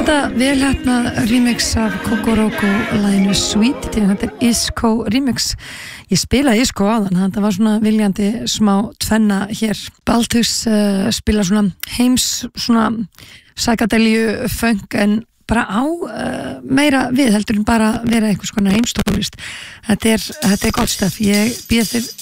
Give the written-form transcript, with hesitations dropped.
Þetta velhæfnað remix af Kokoroko laginu Sweet, þetta Isco remix. Ég spilaði Isco áðan, þetta var svona viljandi smá tvenna hér. Baltus spila svona heims, svona psychedelju funk en bara á meira við heldur en bara vera einhvers konar heimstólist. Þetta er gott stöf. Ég býð þér